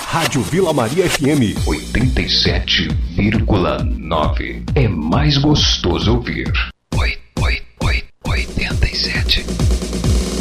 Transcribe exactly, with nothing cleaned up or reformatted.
Rádio Vila Maria F M oitenta e sete vírgula nove. É mais gostoso ouvir.